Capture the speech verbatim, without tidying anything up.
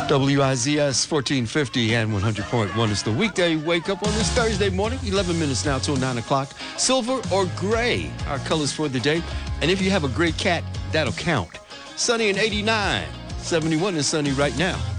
W I Z S fourteen fifty and one hundred point one is the weekday wake up on this Thursday morning. eleven minutes now till nine o'clock. Silver or gray, our colors for the day. And if you have a gray cat, that'll count. Sunny and eighty-nine. seventy-one is sunny right now.